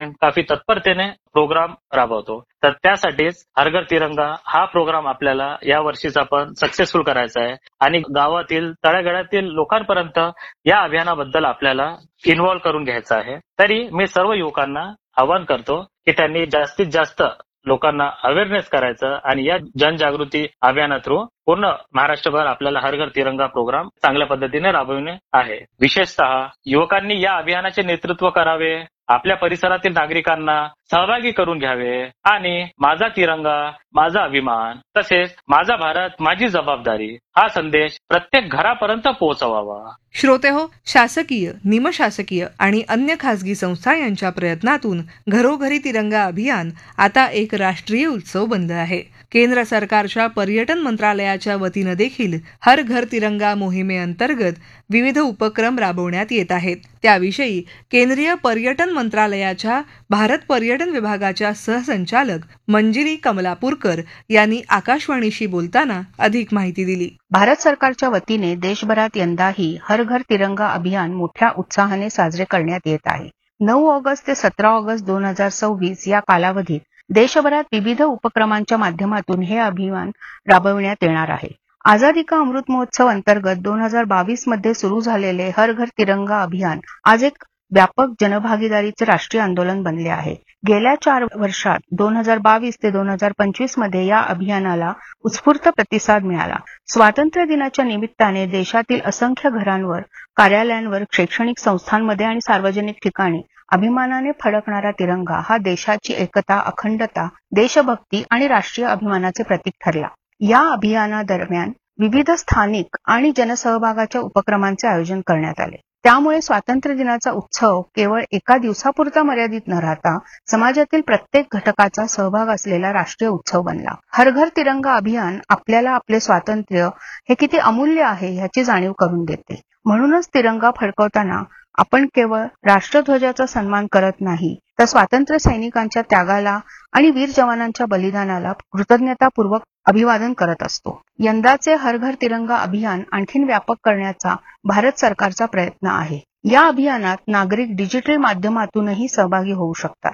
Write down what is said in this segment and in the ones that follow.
Government काफी तत्परतेने programme राबवतो. तर त्यासाठीच हर घर तिरंगा हा प्रोग्राम आपल्याला या वर्षीच आपण सक्सेसफुल करायचा आहे आणि गावातील तळागाळातील लोकांपर्यंत या अभियानाबद्दल आपल्याला इन्व्हॉल्व करून घ्यायचं आहे. तरी मी सर्व युवकांना आवाहन करतो की त्यांनी जास्तीत जास्त लोकांना अवेअरनेस करायचं आणि या जनजागृती अभियाना थ्रू पूर्ण महाराष्ट्रभर आपल्याला हर घर तिरंगा प्रोग्राम चांगल्या पद्धतीने राबविणे आहे. विशेषतः युवकांनी या अभियानाचे नेतृत्व करावे, आपल्या परिसरातील नागरिकांना सहभागी करून घ्यावे आणि माझा तिरंगा माझा अभिमान तसेच माझा भारत माझी जबाबदारी हा संदेश प्रत्येक घरापर्यंत पोहोचवावा. श्रोतेहो, शासकीय, निमशासकीय आणि अन्य खासगी संस्था यांच्या प्रयत्नातून घरोघरी तिरंगा अभियान आता एक राष्ट्रीय उत्सव बनलं आहे. केंद्र सरकारच्या पर्यटन मंत्रालयाच्या वतीनं देखील हर घर तिरंगा मोहिमेअंतर्गत विविध उपक्रम राबवण्यात येत आहेत. त्याविषयी केंद्रीय पर्यटन मंत्रालयाच्या भारत पर्यटन विभागाच्या सहसंचालक मंजिरी कमलापूरकर यांनी आकाशवाणीशी बोलताना अधिक माहिती दिली. भारत सरकारच्या वतीने देशभरात यंदाही हर घर तिरंगा अभियान मोठ्या उत्साहाने साजरे करण्यात येत आहे. 9 ऑगस्ट ते 17 ऑगस्ट 2026 या कालावधीत देशभरात विविध उपक्रमांच्या माध्यमातून हे अभियान राबविण्यात येणार आहे. आझादी का अमृत महोत्सव अंतर्गत 2022 मध्ये सुरू झालेले हर घर तिरंगा अभियान आज एक व्यापक जनभागीदारीचे राष्ट्रीय आंदोलन बनले आहे. गेल्या 4 वर्षात 2022 ते 2025 मध्ये या अभियानाला उत्स्फूर्त प्रतिसाद मिळाला. स्वातंत्र्य दिनाच्या निमित्ताने देशातील असंख्य घरांवर, कार्यालयांवर, शैक्षणिक संस्थांमध्ये आणि सार्वजनिक ठिकाणी अभिमानाने फडकणारा तिरंगा हा देशाची एकता, अखंडता, देशभक्ती आणि राष्ट्रीय अभिमानाचे प्रतीक ठरला. या अभियानादरम्यान विविध स्थानिक आणि जनसहभागाच्या उपक्रमांचे आयोजन करण्यात आले. त्यामुळे स्वातंत्र्य दिनाचा उत्सव केवळ एका दिवसापुरता मर्यादित न राहता समाजातील प्रत्येक घटकाचा सहभाग असलेला राष्ट्रीय उत्सव बनला. हर घर तिरंगा अभियान आपल्याला आपले स्वातंत्र्य हे किती अमूल्य आहे ह्याची जाणीव करून देते. म्हणूनच तिरंगा फडकवताना आपण केवळ राष्ट्रध्वजाचा सन्मान करत नाही, तर स्वातंत्र्य सैनिकांच्या त्यागाला आणि वीर जवानांच्या बलिदानाला कृतज्ञतापूर्वक अभिवादन करत असतो. यंदाचे हर घर तिरंगा अभियान आणखीन व्यापक करण्याचा भारत सरकारचा प्रयत्न आहे. या अभियानात नागरिक डिजिटल माध्यमातूनही सहभागी होऊ शकतात.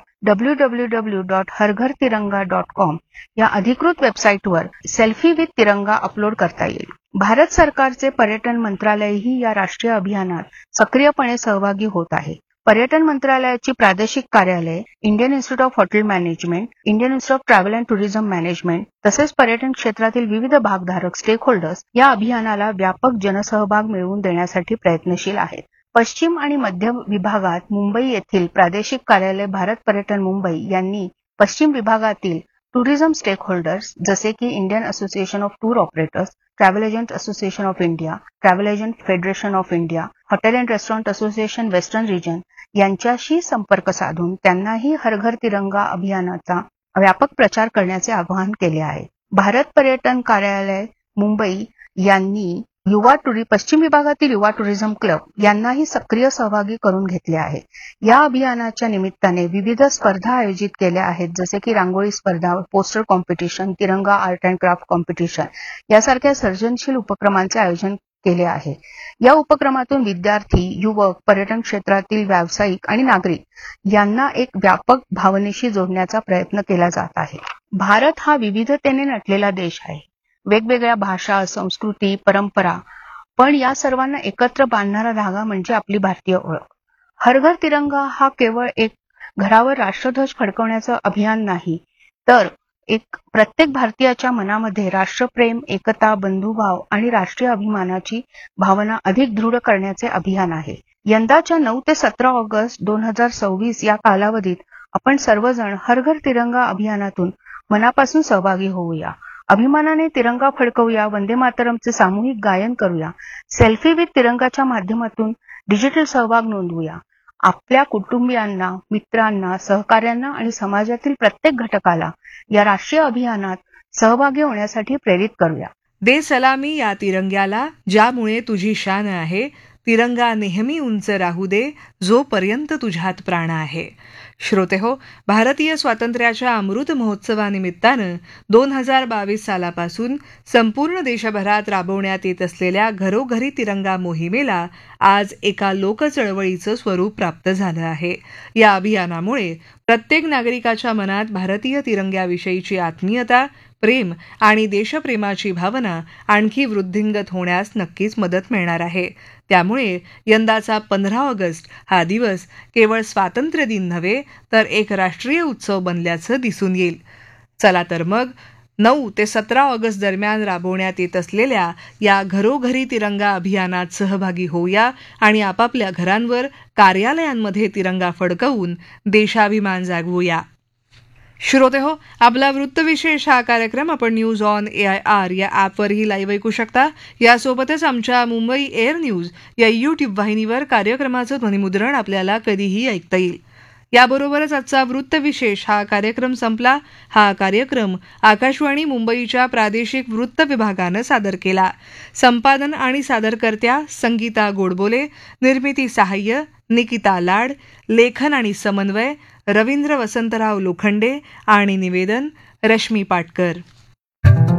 www.harghartiranga.com या अधिकृत वेबसाईटवर सेल्फी विथ तिरंगा अपलोड करता येईल. भारत सरकारचे पर्यटन मंत्रालयही या राष्ट्रीय अभियानात सक्रियपणे सहभागी होत आहे. पर्यटन मंत्रालयाची प्रादेशिक कार्यालय, Indian institute of hotel management, Indian institute of travel and tourism management तसेच पर्यटन क्षेत्रातील विविध भागधारक स्टेकहोल्डर्स या अभियानाला व्यापक जनसहभाग मिळवून देण्यासाठी प्रयत्नशील आहेत. पश्चिम आणि मध्य विभागात मुंबई येथील प्रादेशिक कार्यालय भारत पर्यटन मुंबई यांनी पश्चिम विभागातील टुरिझम स्टेकहोल्डर्स जसे की Indian association of tour operators, travel agent association of India, travel agent federation of India, hotel and restaurant association western region यांच्याशी संपर्क साधून त्यांनाही हर घर तिरंगा अभियानाचा व्यापक प्रचार करण्याचे आवाहन केले आहे. भारत पर्यटन कार्यालय मुंबई यांनी पश्चिम विभागातील युवा टुरिझम क्लब यांनाही सक्रिय सहभागी करून घेतले आहे. या अभियानाच्या निमित्ताने विविध स्पर्धा आयोजित केल्या आहेत, जसे की रांगोळी स्पर्धा, पोस्टर कॉम्पिटिशन, तिरंगा आर्ट अँड क्राफ्ट कॉम्पिटिशन यासारख्या सर्जनशील उपक्रमांचे आयोजन केले आहे. या उपक्रमातून विद्यार्थी, युवक, पर्यटन क्षेत्रातील व्यावसायिक आणि नागरिक यांना एक व्यापक भावनेशी जोडण्याचा प्रयत्न केला जात आहे. भारत हा विविधतेने नटलेला देश आहे. वेगवेगळ्या भाषा, संस्कृती, परंपरा, पण या सर्वांना एकत्र बांधणारा धागा म्हणजे आपली भारतीय ओळख. हर घर तिरंगा हा केवळ एक घरावर राष्ट्रध्वज फडकवण्याचं अभियान नाही, तर एक प्रत्येक भारतीयाच्या मनामध्ये राष्ट्रप्रेम, एकता, बंधुभाव आणि राष्ट्रीय अभिमानाची भावना अधिक दृढ करण्याचे अभियान आहे. यंदाच्या 9 ते 17 ऑगस्ट 2026 या कालावधीत आपण सर्वजण हर घर तिरंगा अभियानातून मनापासून सहभागी होऊया. अभिमानाने तिरंगा फडकवूया, वंदे मातरमचे सामूहिक गायन करूया, सेल्फी विथ तिरंगाच्या माध्यमातून डिजिटल सहभाग नोंदवूया. आपल्या कुटुंबियांना, मित्रांना, सहकाऱ्यांना आणि समाजातील प्रत्येक घटकाला या राष्ट्रीय अभियानात सहभागी होण्यासाठी प्रेरित करूया. दे सलामी या तिरंग्याला, ज्यामुळे तुझी शान आहे. तिरंगा नेहमी उंच राहू दे, जोपर्यंत तुझ्यात प्राण आहे. श्रोतेहो, भारतीय स्वातंत्र्याच्या अमृत महोत्सवानिमित्तानं 2022 सालापासून संपूर्ण देशभरात राबवण्यात येत असलेल्या घरोघरी तिरंगा मोहिमेला आज एका लोकचळवळीचं स्वरूप प्राप्त झालं आहे. या अभियानामुळे प्रत्येक नागरिकाच्या मनात भारतीय तिरंग्याविषयीची आत्मीयता, प्रेम आणि देशप्रेमाची भावना आणखी वृद्धिंगत होण्यास नक्कीच मदत मिळणार आहे. त्यामुळे यंदाचा 15 ऑगस्ट हा दिवस केवळ स्वातंत्र्य दिन नव्हे तर एक राष्ट्रीय उत्सव बनल्याचं दिसून येईल. चला तर मग 9 ते 17 ऑगस्ट दरम्यान राबवण्यात येत असलेल्या या घरोघरी तिरंगा अभियानात सहभागी होऊया आणि आपापल्या घरांवर, कार्यालयांमध्ये तिरंगा फडकवून देशाभिमान जागवूया. श्रोतेहो, आपला वृत्तविशेष हा कार्यक्रम आपण न्यूज ऑन AIR या ॲपवरही लाईव्ह ऐकू शकता. यासोबतच आमच्या मुंबई एअर न्यूज या YouTube वाहिनीवर कार्यक्रमाचं ध्वनिमुद्रण आपल्याला कधीही ऐकता येईल. याबरोबरच आजचा वृत्तविशेष हा कार्यक्रम संपला. हा कार्यक्रम आकाशवाणी मुंबईच्या प्रादेशिक वृत्त विभागानं सादर केला. संपादन आणि सादरकर्त्या संगीता गोडबोले, निर्मिती सहाय्य निकिता लाड, लेखन आणि समन्वय रवींद्र वसंतराव लोखंडे आणि निवेदन रश्मी पाटकर.